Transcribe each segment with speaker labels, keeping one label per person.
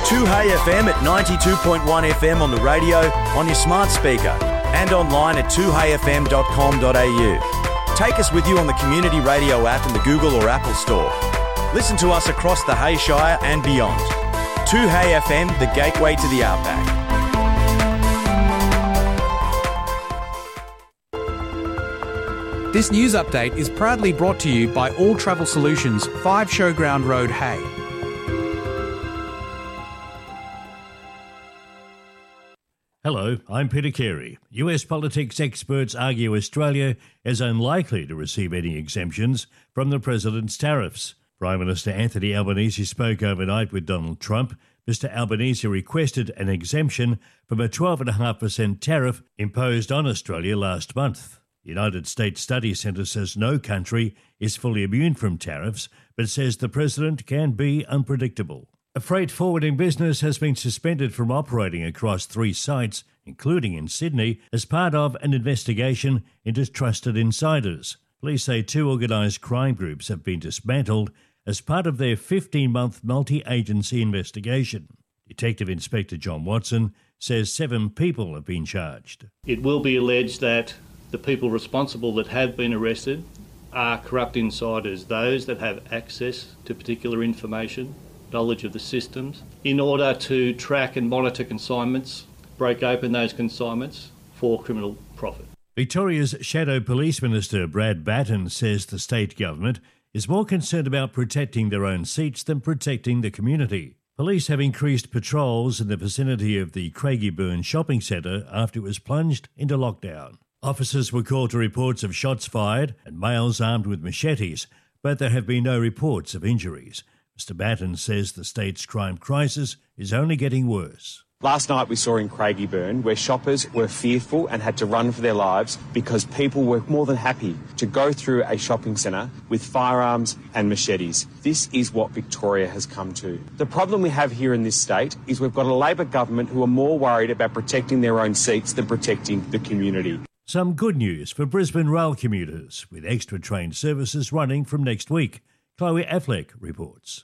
Speaker 1: 2Hey FM at 92.1 FM on the radio, on your smart speaker, and online at 2heyfm.com.au. Take us with you on the Community Radio app in the Google or Apple Store. Listen to us across the Hay Shire and beyond. 2Hey FM, the gateway to the outback.
Speaker 2: This news update is proudly brought to you by All Travel Solutions, 5 Showground Road, Hay.
Speaker 3: Hello, I'm Peter Carey. US politics experts argue Australia is unlikely to receive any exemptions from the President's tariffs. Prime Minister Anthony Albanese spoke overnight with Donald Trump. Mr Albanese requested an exemption from a 12.5% tariff imposed on Australia last month. The United States Study Centre says no country is fully immune from tariffs, but says the President can be unpredictable. A freight forwarding business has been suspended from operating across 3 sites, including in Sydney, as part of an investigation into trusted insiders. Police say 2 organised crime groups have been dismantled as part of their 15-month multi-agency investigation. Detective Inspector John Watson says 7 people have been charged.
Speaker 4: It will be alleged that the people responsible that have been arrested are corrupt insiders, those that have access to particular information, knowledge of the systems, in order to track and monitor consignments, break open those consignments for criminal profit.
Speaker 3: Victoria's Shadow Police Minister Brad Batten says the state government is more concerned about protecting their own seats than protecting the community. Police have increased patrols in the vicinity of the Craigieburn shopping centre after it was plunged into lockdown. Officers were called to reports of shots fired and males armed with machetes, but there have been no reports of injuries. Mr Batten says the state's crime crisis is only getting worse.
Speaker 5: Last night we saw in Craigieburn where shoppers were fearful and had to run for their lives because people were more than happy to go through a shopping centre with firearms and machetes. This is what Victoria has come to. The problem we have here in this state is we've got a Labor government who are more worried about protecting their own seats than protecting the community.
Speaker 3: Some good news for Brisbane rail commuters, with extra train services running from next week. Chloe Affleck reports.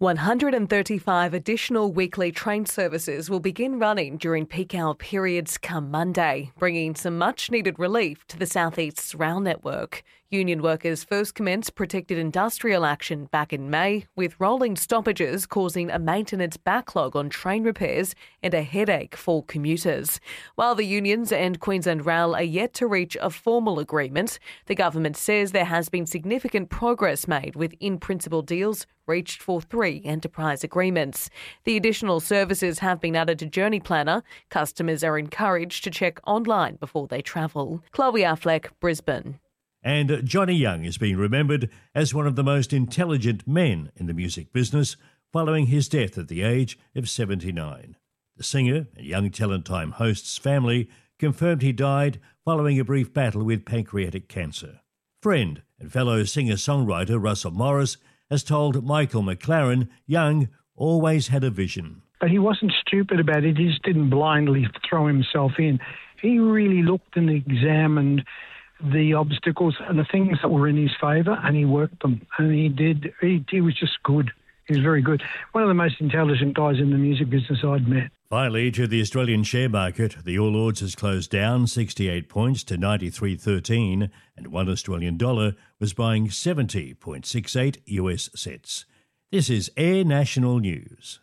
Speaker 6: 135 additional weekly train services will begin running during peak hour periods come Monday, bringing some much-needed relief to the South East's rail network. Union workers first commenced protected industrial action back in May, with rolling stoppages causing a maintenance backlog on train repairs and a headache for commuters. While the unions and Queensland Rail are yet to reach a formal agreement, the government says there has been significant progress made with in-principle deals reached for 3 enterprise agreements. The additional services have been added to Journey Planner. Customers are encouraged to check online before they travel. Chloe Affleck, Brisbane.
Speaker 3: And Johnny Young is being remembered as one of the most intelligent men in the music business following his death at the age of 79. The singer and Young Talent Time host's family confirmed he died following a brief battle with pancreatic cancer. Friend and fellow singer-songwriter Russell Morris has told Michael McLaren Young always had a vision.
Speaker 7: But he wasn't stupid about it. He just didn't blindly throw himself in. He really looked and examined the obstacles and the things that were in his favour, and he worked them. And he did. He was just good. He was very good. One of the most intelligent guys in the music business I'd met.
Speaker 3: Finally, to the Australian share market, the All Ords has closed down 68 points to 93.13, and $1 Australian dollar was buying 70.68 US cents. This is Air National News.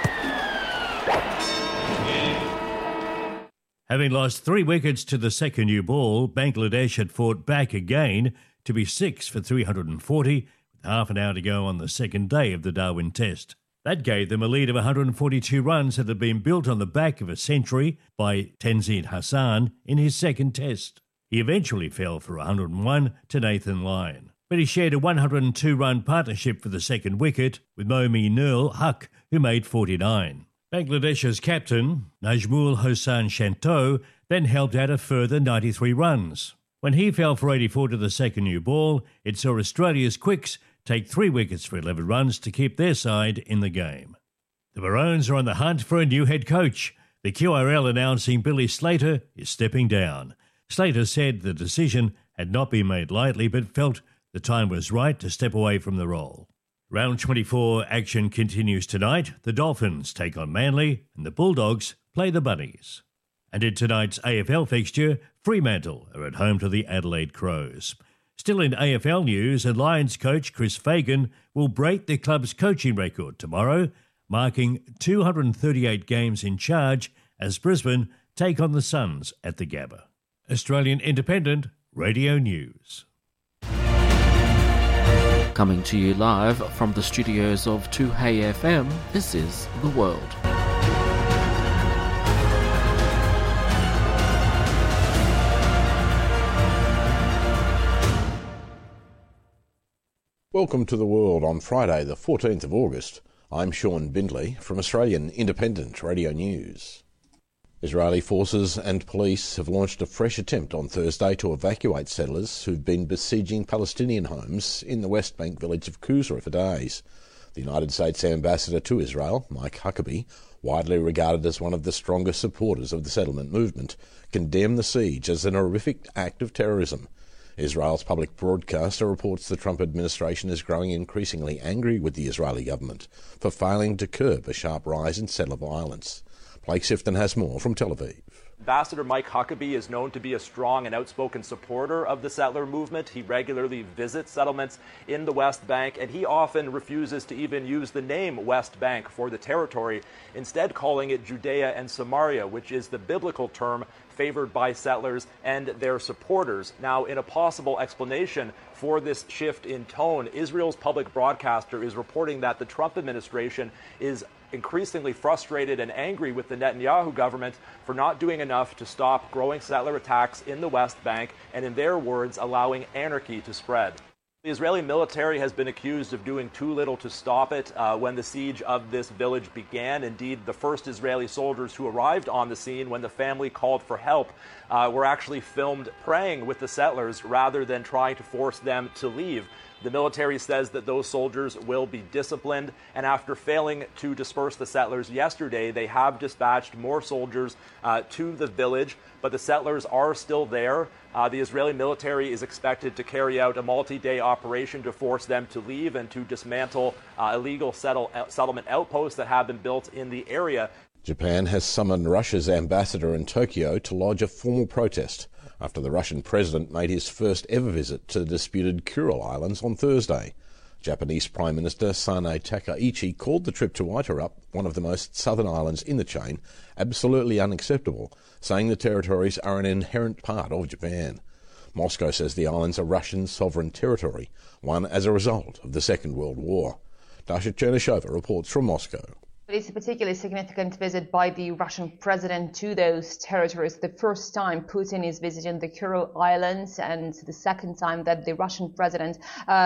Speaker 3: Having lost 3 wickets to the second new ball, Bangladesh had fought back again to be 6 for 340 with half an hour to go on the second day of the Darwin Test. That gave them a lead of 142 runs that had been built on the back of a century by Tenzin Hassan in his second Test. He eventually fell for 101 to Nathan Lyon, but he shared a 102-run partnership for the second wicket with Mominul Haq, who made 49. Bangladesh's captain, Najmul Hossain Shanto, then helped out a further 93 runs. When he fell for 84 to the second new ball, it saw Australia's quicks take 3 wickets for 11 runs to keep their side in the game. The Maroons are on the hunt for a new head coach. The QRL announcing Billy Slater is stepping down. Slater said the decision had not been made lightly, but felt the time was right to step away from the role. Round 24 action continues tonight. The Dolphins take on Manly and the Bulldogs play the Bunnies. And in tonight's AFL fixture, Fremantle are at home to the Adelaide Crows. Still in AFL news, and Lions coach Chris Fagan will break the club's coaching record tomorrow, marking 238 games in charge as Brisbane take on the Suns at the Gabba. Australian Independent Radio News.
Speaker 8: Coming to you live from the studios of 2HeyFM, this is The World.
Speaker 9: Welcome to The World on Friday the 14th of August. I'm Sean Bindley from Australian Independent Radio News. Israeli forces and police have launched a fresh attempt on Thursday to evacuate settlers who've been besieging Palestinian homes in the West Bank village of Qusra for days. The United States ambassador to Israel, Mike Huckabee, widely regarded as one of the strongest supporters of the settlement movement, condemned the siege as an horrific act of terrorism. Israel's public broadcaster reports the Trump administration is growing increasingly angry with the Israeli government for failing to curb a sharp rise in settler violence. Blake Sifton has more from Tel Aviv.
Speaker 10: Ambassador Mike Huckabee is known to be a strong and outspoken supporter of the settler movement. He regularly visits settlements in the West Bank, and he often refuses to even use the name West Bank for the territory, instead calling it Judea and Samaria, which is the biblical term favored by settlers and their supporters. Now, in a possible explanation for this shift in tone, Israel's public broadcaster is reporting that the Trump administration is increasingly frustrated and angry with the Netanyahu government for not doing enough to stop growing settler attacks in the West Bank and, in their words, allowing anarchy to spread. The Israeli military has been accused of doing too little to stop it when the siege of this village began. Indeed, the first Israeli soldiers who arrived on the scene when the family called for help were actually filmed praying with the settlers rather than trying to force them to leave. The military says that those soldiers will be disciplined, and after failing to disperse the settlers yesterday, they have dispatched more soldiers to the village, but the settlers are still there. The Israeli military is expected to carry out a multi-day operation to force them to leave and to dismantle illegal settlement outposts that have been built in the area.
Speaker 9: Japan has summoned Russia's ambassador in Tokyo to lodge a formal protest after the Russian president made his first ever visit to the disputed Kuril Islands on Thursday. Japanese Prime Minister Sane Takaichi called the trip to Iturup, one of the most southern islands in the chain, absolutely unacceptable, saying the territories are an inherent part of Japan. Moscow says the islands are Russian sovereign territory, won as a result of the Second World War. Dasha Chernyshova reports from Moscow.
Speaker 11: It's a particularly significant visit by the Russian president to those territories. The first time Putin is visiting the Kuril Islands, and the second time that the Russian president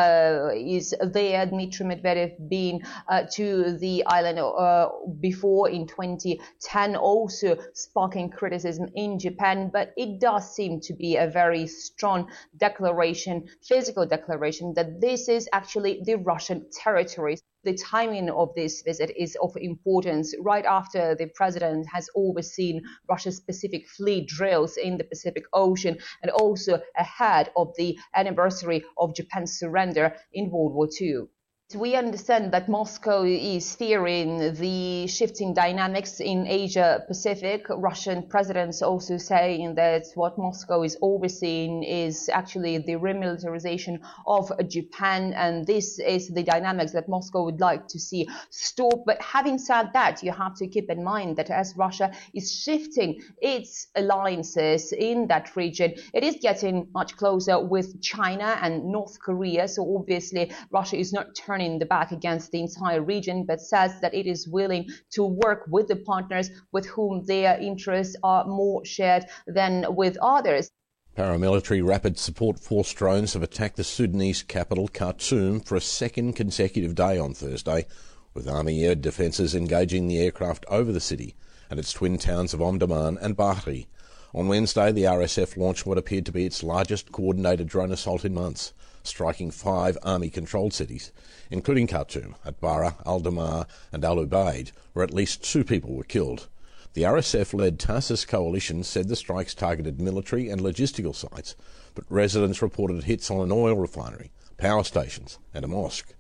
Speaker 11: is there. Dmitry Medvedev been to the island before in 2010, also sparking criticism in Japan. But it does seem to be a very strong declaration, physical declaration, that this is actually the Russian territory. The timing of this visit is of importance right after the president has overseen Russia-specific fleet drills in the Pacific Ocean, and also ahead of the anniversary of Japan's surrender in World War II. We understand that Moscow is fearing the shifting dynamics in Asia-Pacific. Russian presidents also saying that what Moscow is overseeing is actually the remilitarization of Japan, and this is the dynamics that Moscow would like to see stop. But having said that, you have to keep in mind that as Russia is shifting its alliances in that region, it is getting much closer with China and North Korea. So obviously Russia is not turning the back against the entire region, but says that it is willing to work with the partners with whom their interests are more shared than with others.
Speaker 9: Paramilitary Rapid Support Force drones have attacked the Sudanese capital, Khartoum, for a second consecutive day on Thursday, with Army air defences engaging the aircraft over the city and its twin towns of Omdurman and Bahri. On Wednesday, the RSF launched what appeared to be its largest coordinated drone assault in months, striking 5 army-controlled cities, including Khartoum, Atbara, Al-Damar and Al-Ubaid, where at least 2 people were killed. The RSF-led Tarsus coalition said the strikes targeted military and logistical sites, but residents reported hits on an oil refinery, power stations and a mosque.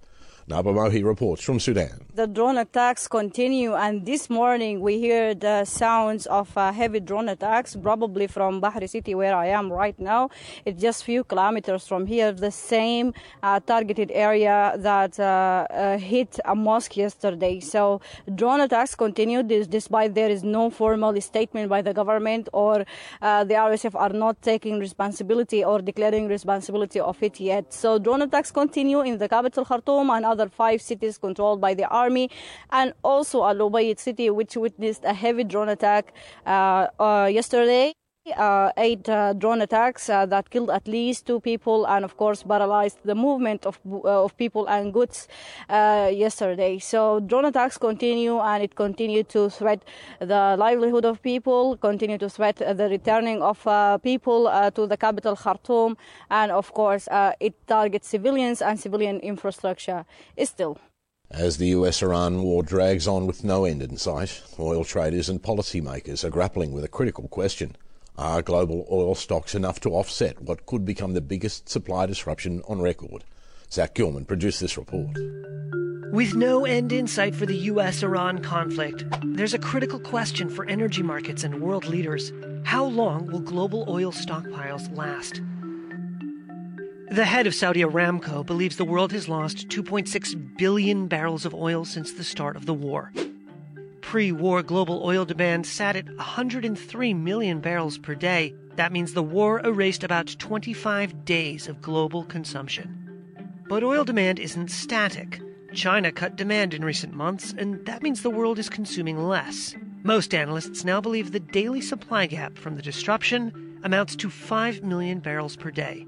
Speaker 9: Naba Mohi reports from Sudan.
Speaker 12: The drone attacks continue, and this morning we hear the sounds of heavy drone attacks, probably from Bahri City, where I am right now. It's just a few kilometers from here, the same targeted area that hit a mosque yesterday. So drone attacks continue, despite there is no formal statement by the government, or the RSF are not taking responsibility or declaring responsibility of it yet. So drone attacks continue in the capital Khartoum and other 5 cities controlled by the army, and also Al Ubaid city, which witnessed a heavy drone attack yesterday. 8 drone attacks that killed at least 2 people and, of course, paralyzed the movement of people and goods yesterday. So drone attacks continue, and it continued to threat the livelihood of people, continue to threat the returning of people to the capital Khartoum, and, of course, it targets civilians and civilian infrastructure still.
Speaker 9: As the US-Iran war drags on with no end in sight, oil traders and policymakers are grappling with a critical question. Are global oil stocks enough to offset what could become the biggest supply disruption on record? Zach Gilman produced this report.
Speaker 13: With no end in sight for the US-Iran conflict, there's a critical question for energy markets and world leaders. How long will global oil stockpiles last? The head of Saudi Aramco believes the world has lost 2.6 billion barrels of oil since the start of the war. Pre-war global oil demand sat at 103 million barrels per day. That means the war erased about 25 days of global consumption. But oil demand isn't static. China cut demand in recent months, and that means the world is consuming less. Most analysts now believe the daily supply gap from the disruption amounts to 5 million barrels per day.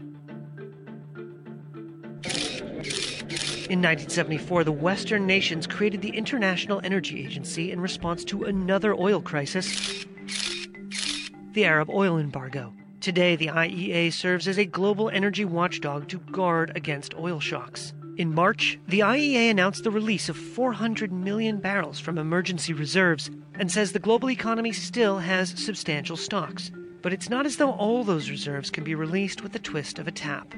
Speaker 13: In 1974, the Western nations created the International Energy Agency in response to another oil crisis, the Arab oil embargo. Today, the IEA serves as a global energy watchdog to guard against oil shocks. In March, the IEA announced the release of 400 million barrels from emergency reserves and says the global economy still has substantial stocks. But it's not as though all those reserves can be released with the twist of a tap.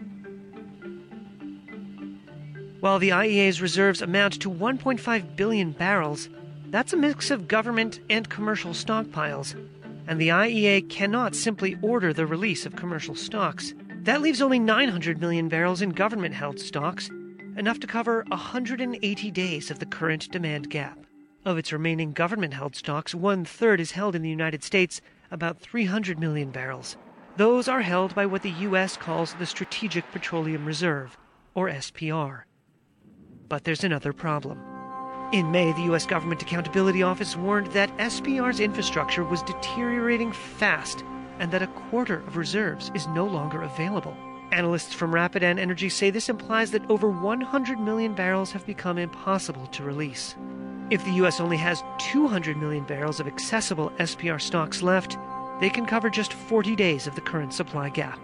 Speaker 13: While the IEA's reserves amount to 1.5 billion barrels, that's a mix of government and commercial stockpiles, and the IEA cannot simply order the release of commercial stocks. That leaves only 900 million barrels in government-held stocks, enough to cover 180 days of the current demand gap. Of its remaining government-held stocks, 1/3 is held in the United States, about 300 million barrels. Those are held by what the U.S. calls the Strategic Petroleum Reserve, or SPR. But there's another problem. In May, the U.S. Government Accountability Office warned that SPR's infrastructure was deteriorating fast and that a quarter of reserves is no longer available. Analysts from Rapidan Energy say this implies that over 100 million barrels have become impossible to release. If the U.S. only has 200 million barrels of accessible SPR stocks left, they can cover just 40 days of the current supply gap.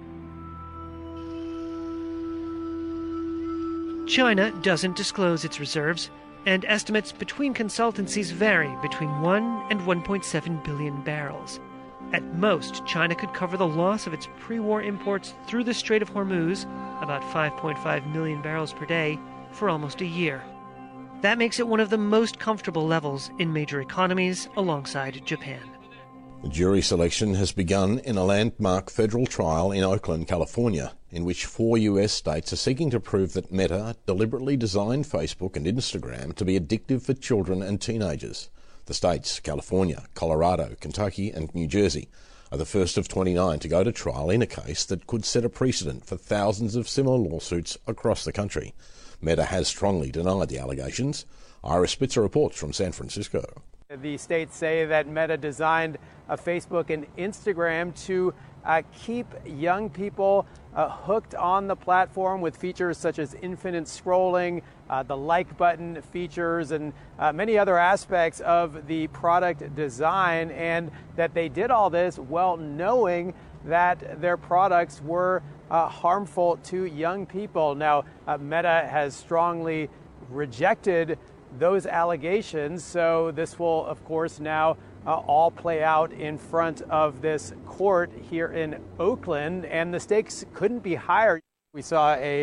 Speaker 13: China doesn't disclose its reserves, and estimates between consultancies vary between 1 and 1.7 billion barrels. At most, China could cover the loss of its pre-war imports through the Strait of Hormuz, about 5.5 million barrels per day, for almost a year. That makes it one of the most comfortable levels in major economies alongside Japan.
Speaker 9: The jury selection has begun in a landmark federal trial in Oakland, California, in which 4 US states are seeking to prove that Meta deliberately designed Facebook and Instagram to be addictive for children and teenagers. The states, California, Colorado, Kentucky and New Jersey, are the first of 29 to go to trial in a case that could set a precedent for thousands of similar lawsuits across the country. Meta has strongly denied the allegations. Ira Spitzer reports from San Francisco.
Speaker 14: The states say that Meta designed Facebook and Instagram to keep young people hooked on the platform with features such as infinite scrolling, the like button features, and many other aspects of the product design, and that they did all this well knowing that their products were harmful to young people. Now, Meta has strongly rejected those allegations, so this will, of course, now all play out in front of this court here in Oakland, and the stakes couldn't be higher. We saw a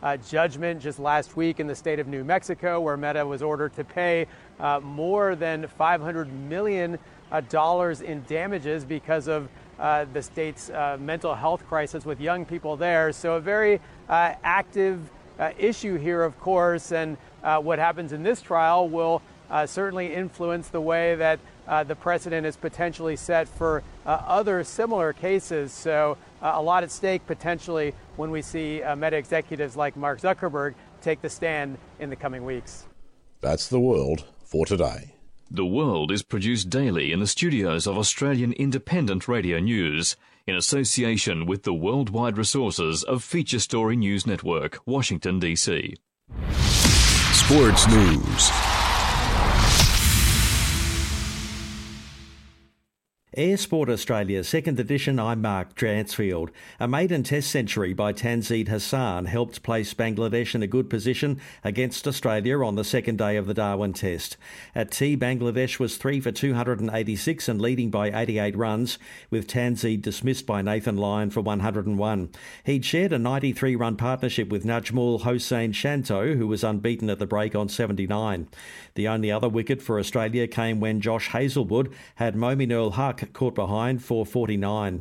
Speaker 14: judgment just last week in the state of New Mexico, where Meta was ordered to pay more than $500 million in damages because of the state's mental health crisis with young people there. So a very active issue here, of course, and what happens in this trial will certainly influence the way that the precedent is potentially set for other similar cases. So a lot at stake potentially when we see Meta executives like Mark Zuckerberg take the stand in the coming weeks.
Speaker 9: That's The World for today.
Speaker 15: The World is produced daily in the studios of Australian Independent Radio News in association with the worldwide resources of Feature Story News Network, Washington, D.C.
Speaker 16: Sports News.
Speaker 17: Air Sport Australia, 2nd edition, I'm Mark Dransfield. A maiden test century by Tanzid Hassan helped place Bangladesh in a good position against Australia on the second day of the Darwin Test. At tea, Bangladesh was 3 for 286 and leading by 88 runs, with Tanzid dismissed by Nathan Lyon for 101. He'd shared a 93-run partnership with Najmul Hossain Shanto, who was unbeaten at the break on 79. The only other wicket for Australia came when Josh Hazlewood had Mominul Haq caught behind for 49.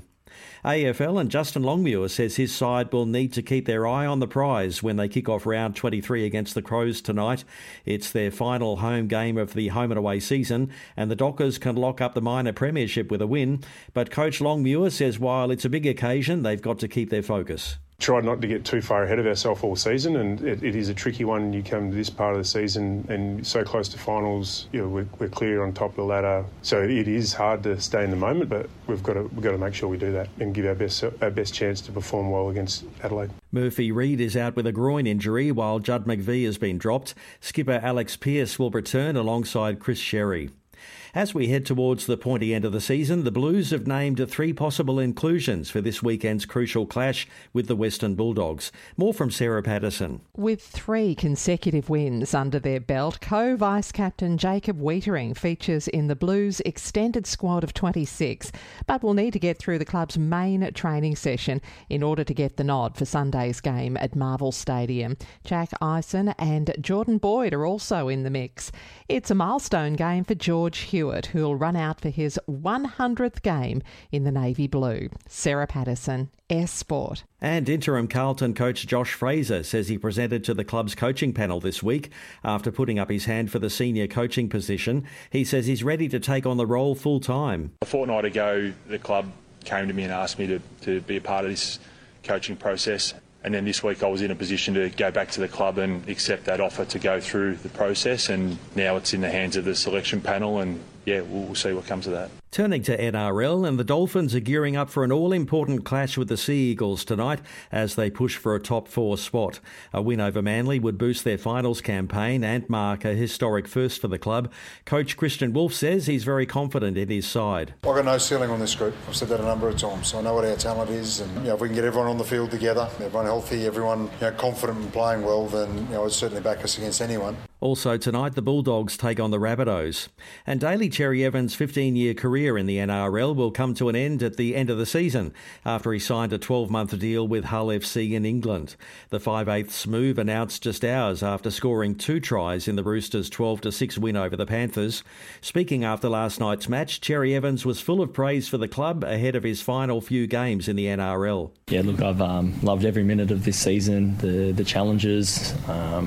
Speaker 17: AFL and Justin Longmuir says his side will need to keep their eye on the prize when they kick off round 23 against the Crows tonight. It's their final home game of the home and away season, and the Dockers can lock up the minor premiership with a win. But Coach Longmuir says while it's a big occasion, they've got to keep their focus.
Speaker 18: Try not to get too far ahead of ourselves all season, and it is a tricky one. You come to this part of the season and so close to finals, we're clear on top of the ladder. So it is hard to stay in the moment, but we've got to make sure we do that and give our best chance to perform well against Adelaide.
Speaker 17: Murphy Reid is out with a groin injury while Judd McVie has been dropped. Skipper Alex Pearce will return alongside Chris Sherry. As we head towards the pointy end of the season, the Blues have named 3 possible inclusions for this weekend's crucial clash with the Western Bulldogs. More from Sarah Patterson.
Speaker 19: With 3 consecutive wins under their belt, co-vice-captain Jacob Wiedering features in the Blues' extended squad of 26, but will need to get through the club's main training session in order to get the nod for Sunday's game at Marvel Stadium. Jack Eisen and Jordan Boyd are also in the mix. It's a milestone game for George Hewitt, who'll run out for his 100th game in the Navy Blue. Sarah Patterson, Air Sport.
Speaker 17: And interim Carlton coach Josh Fraser says he presented to the club's coaching panel this week after putting up his hand for the senior coaching position. He says he's ready to take on the role full time.
Speaker 20: A fortnight ago, the club came to me and asked me to be a part of this coaching process. And then this week I was in a position to go back to the club and accept that offer to go through the process, and now it's in the hands of the selection panel, and we'll see what comes of that.
Speaker 17: Turning to NRL, and the Dolphins are gearing up for an all-important clash with the Sea Eagles tonight as they push for a top 4 spot. A win over Manly would boost their finals campaign and mark a historic first for the club. Coach Christian Wolf says he's very confident in his side.
Speaker 21: I've got no ceiling on this group. I've said that a number of times. So I know what our talent is, and if we can get everyone on the field together, everyone healthy, everyone confident and playing well, then I'd certainly back us against anyone.
Speaker 17: Also tonight, the Bulldogs take on the Rabbitohs. And Daly Cherry Evans' 15-year career in the NRL will come to an end at the end of the season after he signed a 12-month deal with Hull FC in England. The 5/8 move announced just hours after scoring 2 tries in the Roosters' 12-6 win over the Panthers. Speaking after last night's match, Cherry Evans was full of praise for the club ahead of his final few games in the NRL.
Speaker 22: Yeah, look, I've loved every minute of this season, the challenges.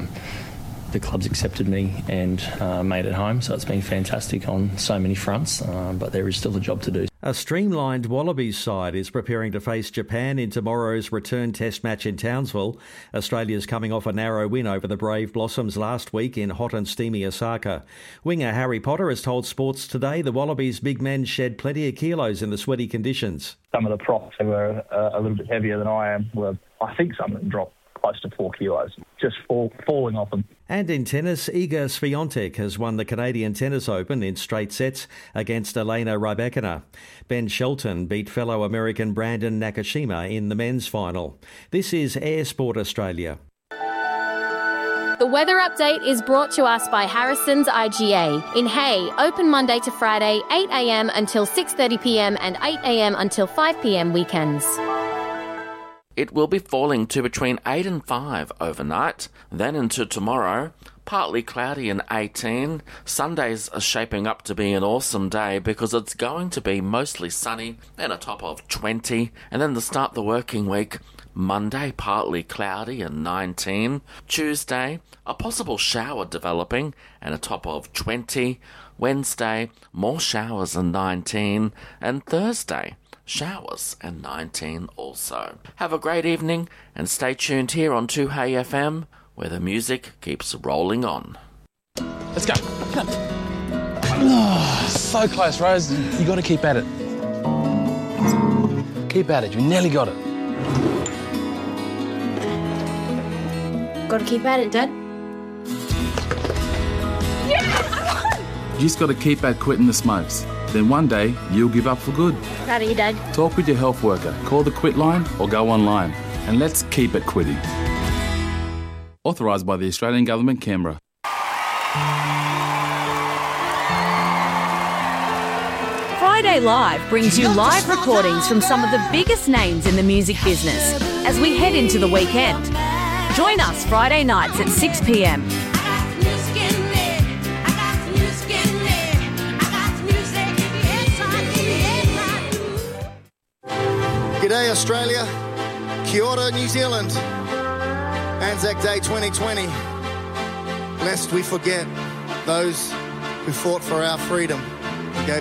Speaker 22: The club's accepted me and made it home, so it's been fantastic on so many fronts, but there is still a job to do.
Speaker 17: A streamlined Wallabies side is preparing to face Japan in tomorrow's return test match in Townsville. Australia's coming off a narrow win over the Brave Blossoms last week in hot and steamy Osaka. Winger Harry Potter has told Sports Today the Wallabies' big men shed plenty of kilos in the sweaty conditions.
Speaker 23: Some of the props who were a little bit heavier than I am I think some of them dropped close to 4 kilos, just falling off them.
Speaker 17: And in tennis, Iga Swiatek has won the Canadian Tennis Open in straight sets against Elena Rybakina. Ben Shelton beat fellow American Brandon Nakashima in the men's final. This is Air Sport Australia.
Speaker 24: The weather update is brought to us by Harrison's IGA. In Hay, open Monday to Friday, 8 a.m. until 6:30 p.m. and 8 a.m. until 5 p.m. weekends.
Speaker 8: it will be falling to between 8 and 5 overnight. Then into tomorrow, partly cloudy and 18. Sundays are shaping up to be an awesome day because it's going to be mostly sunny and a top of 20. And then to start the working week, Monday, partly cloudy and 19. Tuesday, a possible shower developing and a top of 20. Wednesday, more showers and 19. And Thursday, showers and 19 also. Have a great evening and stay tuned here on 2Hey FM, where the music keeps rolling on.
Speaker 1: Let's go. Come on. Oh, so close, Rose. You got to keep at it. Keep at it. You nearly got it.
Speaker 2: Got to keep at it, Dad.
Speaker 4: You just got to keep at quitting the smokes. Then one day, you'll give up for good.
Speaker 2: Proud of you, Dad.
Speaker 4: Talk with your health worker, call the Quit line or go online. And let's keep it quitting. Authorised by the Australian Government, Canberra.
Speaker 5: Friday Live brings you live recordings from some of the biggest names in the music business as we head into the weekend. Join us Friday nights at 6 p.m.
Speaker 25: G'day Australia, kia ora New Zealand, Anzac Day 2020. Lest we forget those who fought for our freedom.